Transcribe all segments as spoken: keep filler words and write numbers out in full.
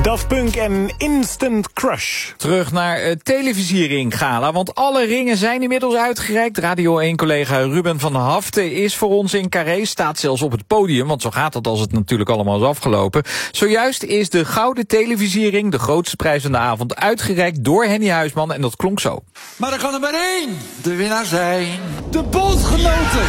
Daft Punk en Instant Crush. Terug naar uh, televisiering gala, want alle ringen zijn inmiddels uitgereikt. Radio één-collega Ruben van Haften is voor ons in Carré, staat zelfs op het podium, want zo gaat het als het natuurlijk allemaal is afgelopen. Zojuist is de Gouden Televisiering, de grootste prijs van de avond, uitgereikt door Henny Huisman en dat klonk zo. Maar er kan er maar één de winnaar zijn. De Bondgenoten.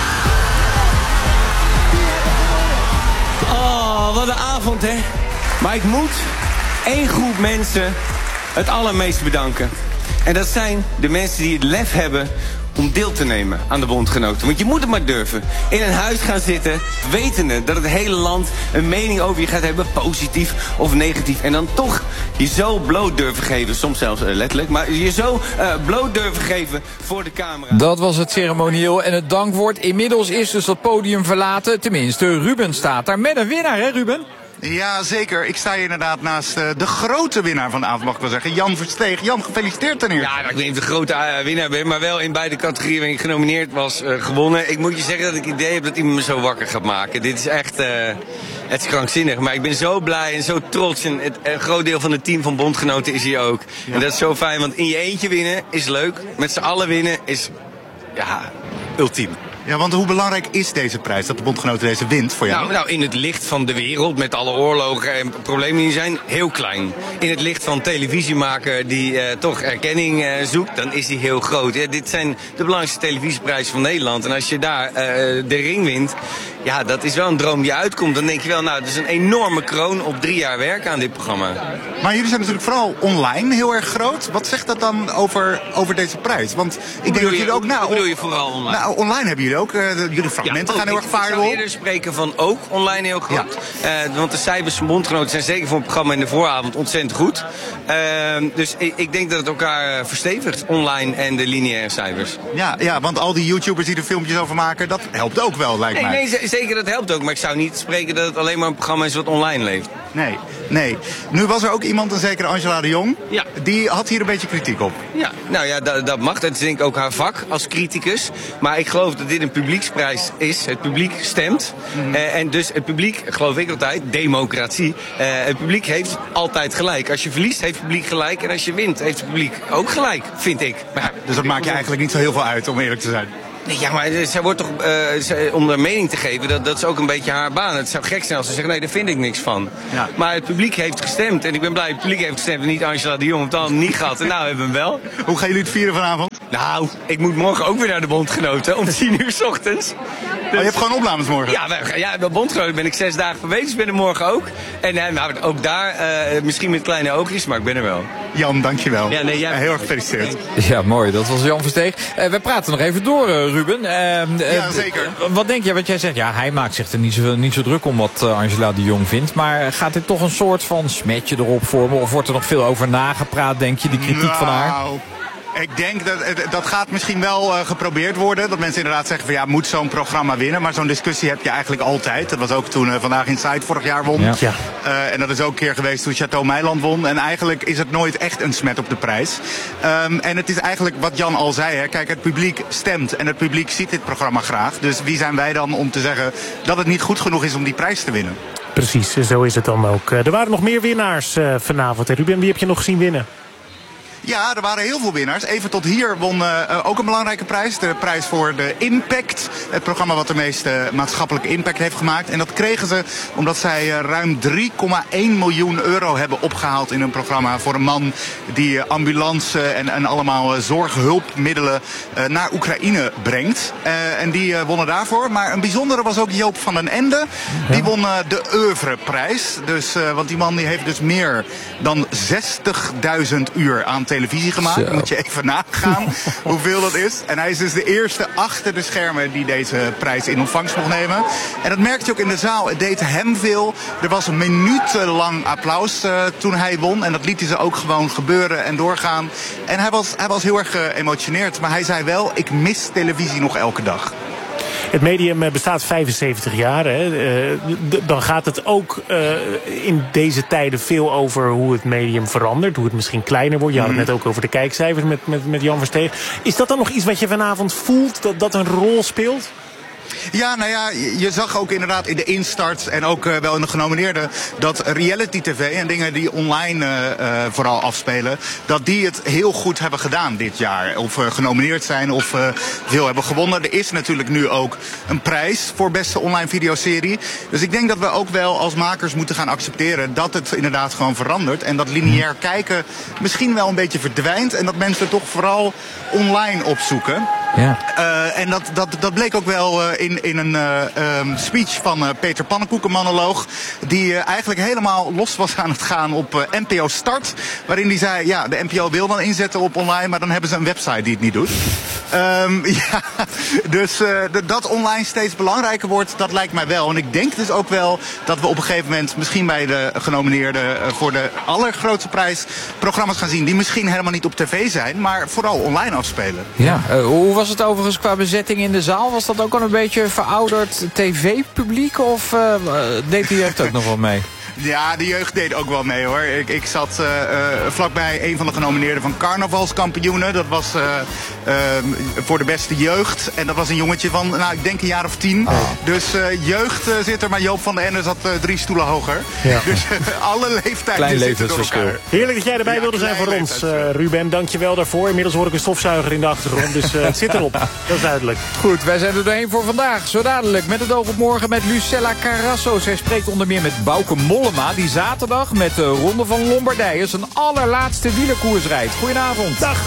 Oh, wat een avond, hè. Maar ik moet één groep mensen het allermeest bedanken. En dat zijn de mensen die het lef hebben om deel te nemen aan de Bondgenoten. Want je moet het maar durven. In een huis gaan zitten, wetende dat het hele land een mening over je gaat hebben, positief of negatief. En dan toch je zo bloot durven geven, soms zelfs uh, letterlijk, maar je zo uh, bloot durven geven voor de camera. Dat was het ceremonieel en het dankwoord. Inmiddels is dus dat podium verlaten. Tenminste, Ruben staat daar met een winnaar, hè Ruben? Ja, zeker. Ik sta hier inderdaad naast uh, de grote winnaar van de avond, mag ik wel zeggen. Jan Versteeg. Jan, gefeliciteerd ten eerste. Ja, nou, ik weet niet of ik de grote uh, winnaar ben, maar wel in beide categorieën waarin ik genomineerd was, uh, gewonnen. Ik moet je zeggen dat ik het idee heb dat iemand me zo wakker gaat maken. Dit is echt, uh, het is krankzinnig. Maar ik ben zo blij en zo trots. En het, een groot deel van het team van Bondgenoten is hier ook. Ja. En dat is zo fijn, want in je eentje winnen is leuk. Met z'n allen winnen is, ja, ultiem. Ja, want hoe belangrijk is deze prijs, dat de Bondgenoten deze wint voor jou? Nou, nou, in het licht van de wereld, met alle oorlogen en problemen die zijn, heel klein. In het licht van televisiemaker die uh, toch erkenning uh, zoekt, dan is die heel groot. Ja, dit zijn de belangrijkste televisieprijzen van Nederland. En als je daar uh, de ring wint, ja, dat is wel een droom die uitkomt. Dan denk je wel, nou, het is een enorme kroon op drie jaar werk aan dit programma. Maar jullie zijn natuurlijk vooral online heel erg groot. Wat zegt dat dan over, over deze prijs? Want ik denk dat jullie ook... Nou, hoe bedoel je vooral online? Nou, online hebben jullie ook. Uh, jullie fragmenten ja, gaan heel erg vaardig. Ik zou eerder spreken van ook online heel goed. Ja. Uh, want de cijfers van Bondgenoten zijn zeker voor een programma in de vooravond ontzettend goed. Uh, dus ik, ik denk dat het elkaar verstevigt, online en de lineaire cijfers. Ja, ja, want al die YouTubers die er filmpjes over maken, dat helpt ook wel, lijkt nee, mij. Nee, zeker, dat helpt ook. Maar ik zou niet spreken dat het alleen maar een programma is wat online leeft. Nee, nee. Nu was er ook iemand, een zekere Angela de Jong. Ja. Die had hier een beetje kritiek op. Ja, nou ja, dat, dat mag. Dat is denk ik ook haar vak als criticus. Maar ik geloof dat dit een publieksprijs is. Het publiek stemt. Mm. Uh, en dus het publiek, geloof ik altijd, democratie. Uh, het publiek heeft altijd gelijk. Als je verliest, heeft het publiek gelijk. En als je wint, heeft het publiek ook gelijk, vind ik. Maar, ja, dus dat maakt je eigenlijk niet zo heel veel uit, om eerlijk te zijn. Nee, ja, maar zij wordt toch, uh, zij, om haar mening te geven, dat, dat is ook een beetje haar baan. Het zou gek zijn als ze zegt, nee, daar vind ik niks van. Ja. Maar het publiek heeft gestemd. En ik ben blij, het publiek heeft gestemd en niet Angela de Jong. Want dan niet gehad. En nou hebben we hem wel. Hoe gaan jullie het vieren vanavond? Nou, ik moet morgen ook weer naar de Bondgenoten. Om tien uur 's ochtends. Dus, oh, je hebt gewoon opnames morgen? Ja, wij, ja, bij Bondgenoten ben ik zes dagen per week. Dus ik ben er morgen ook. En uh, nou, ook daar, uh, misschien met kleine oogjes, maar ik ben er wel. Jan, dankjewel. Ja, nee, jij... Heel erg gefeliciteerd. Ja, mooi. Dat was Jan Versteeg. Uh, we praten nog even door, uh, Ruben. Uh, ja, zeker. Uh, wat denk jij, wat jij zegt? Ja, hij maakt zich er niet zo, niet zo druk om wat uh, Angela de Jong vindt. Maar gaat dit toch een soort van smetje erop vormen? Of wordt er nog veel over nagepraat, denk je, die kritiek nou, van haar? Ik denk dat dat gaat misschien wel uh, geprobeerd worden. Dat mensen inderdaad zeggen van ja, moet zo'n programma winnen. Maar zo'n discussie heb je eigenlijk altijd. Dat was ook toen uh, Vandaag Inside vorig jaar won. Ja. Ja. Uh, en dat is ook een keer geweest toen Chateau Meiland won. En eigenlijk is het nooit echt een smet op de prijs. Um, en het is eigenlijk wat Jan al zei. Hè. Kijk, het publiek stemt en het publiek ziet dit programma graag. Dus wie zijn wij dan om te zeggen dat het niet goed genoeg is om die prijs te winnen? Precies, zo is het dan ook. Er waren nog meer winnaars uh, vanavond. Hè. Ruben, wie heb je nog gezien winnen? Ja, er waren heel veel winnaars. Even tot hier won uh, ook een belangrijke prijs. De prijs voor de Impact. Het programma wat de meeste maatschappelijke impact heeft gemaakt. En dat kregen ze omdat zij uh, ruim drie komma één miljoen euro hebben opgehaald in een programma voor een man die uh, ambulance en, en allemaal uh, zorghulpmiddelen uh, naar Oekraïne brengt. Uh, en die uh, wonnen daarvoor. Maar een bijzondere was ook Joop van den Ende. Die won uh, de Oeuvreprijs. Dus, uh, want die man die heeft dus meer dan zestigduizend uur aan televisie gemaakt. Dan moet je even nagaan hoeveel dat is. En hij is dus de eerste achter de schermen die deze prijs in ontvangst mocht nemen. En dat merkte je ook in de zaal. Het deed hem veel. Er was een minutenlang applaus uh, toen hij won. En dat lieten ze ook gewoon gebeuren en doorgaan. En hij was, hij was heel erg geëmotioneerd. Maar hij zei wel, ik mis televisie nog elke dag. Het medium bestaat vijfenzeventig jaar. Hè. Dan gaat het ook in deze tijden veel over hoe het medium verandert. Hoe het misschien kleiner wordt. Je had het net ook over de kijkcijfers met, met, met Jan Versteeg. Is dat dan nog iets wat je vanavond voelt dat dat een rol speelt? Ja, nou ja, je zag ook inderdaad in de instarts en ook uh, wel in de genomineerden dat reality tv en dingen die online uh, uh, vooral afspelen, dat die het heel goed hebben gedaan dit jaar. Of uh, genomineerd zijn of uh, veel hebben gewonnen. Er is natuurlijk nu ook een prijs voor beste online videoserie. Dus ik denk dat we ook wel als makers moeten gaan accepteren dat het inderdaad gewoon verandert. En dat lineair kijken misschien wel een beetje verdwijnt. En dat mensen toch vooral online opzoeken. Ja. Uh, en dat, dat, dat bleek ook wel uh, in, in een uh, um, speech van uh, Peter Pannenkoek, een monoloog, die uh, eigenlijk helemaal los was aan het gaan op uh, N P O Start. Waarin hij zei, ja, de N P O wil dan inzetten op online, maar dan hebben ze een website die het niet doet. Um, ja, dus uh, de, dat online steeds belangrijker wordt, dat lijkt mij wel. En ik denk dus ook wel dat we op een gegeven moment misschien bij de genomineerden uh, voor de allergrootste prijs programma's gaan zien die misschien helemaal niet op tv zijn, maar vooral online afspelen. Ja, uh, hoe was het overigens qua bezetting in de zaal? Was dat ook al een beetje verouderd tv-publiek of uh, deed die echt ook nog wel mee? Ja, de jeugd deed ook wel mee hoor. Ik, ik zat uh, uh, vlakbij een van de genomineerden van carnavalskampioenen. Dat was uh, uh, voor de beste jeugd. En dat was een jongetje van, nou ik denk een jaar of tien. Oh. Dus uh, jeugd uh, zit er, maar Joop van den Ende zat uh, drie stoelen hoger. Ja. Dus uh, alle leeftijden Klein zitten door elkaar. Heerlijk dat jij erbij ja, wilde zijn voor ons, uh, Ruben. Dank je wel daarvoor. Inmiddels hoor ik een stofzuiger in de achtergrond, dus uh, het zit erop. Dat is duidelijk. Goed, wij zijn er doorheen voor vandaag. Zo dadelijk met het oog op morgen met Lucella Carrasso. Zij spreekt onder meer met Bouke Mollema, die zaterdag met de Ronde van Lombardije zijn allerlaatste wielerkoers rijdt. Goedenavond. Dag.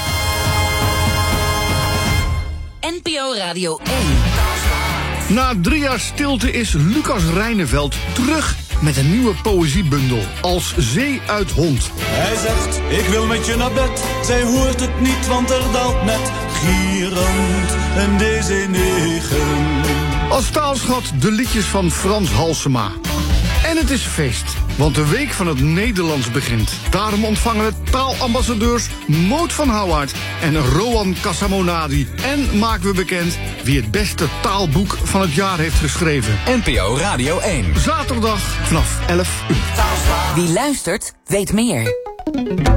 N P O Radio één. Na drie jaar stilte is Lucas Reineveld terug met een nieuwe poëziebundel, Als Zee uit Hond. Hij zegt, ik wil met je naar bed. Zij hoort het niet, want er daalt net gierend een D Z negen. Als taalschat de liedjes van Frans Halsema. En het is feest, want de Week van het Nederlands begint. Daarom ontvangen we taalambassadeurs Moot van Houwaard en Roan Casamonadi. En maken we bekend wie het beste taalboek van het jaar heeft geschreven. N P O Radio één. Zaterdag vanaf elf uur. Wie luistert, weet meer.